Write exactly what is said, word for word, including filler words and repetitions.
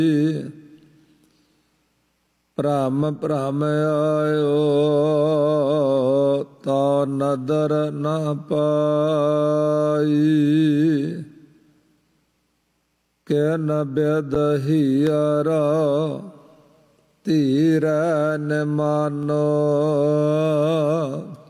ਭ੍ਰਮ ਭ੍ਰਮ ਆਇਓ ਤਾ ਨਦਰ ਨਾ ਪਾਈ। ਕਿਨ ਬਿਦ ਹੀਰਾ ਧੀਰੈ ਨ ਮਾਨੋ